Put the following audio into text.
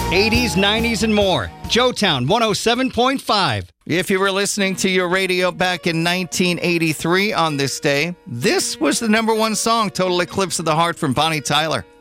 80s, 90s, and more. Joetown 107.5. If you were listening to your radio back in 1983 on this day, this was the number one song, Total Eclipse of the Heart from Bonnie Tyler.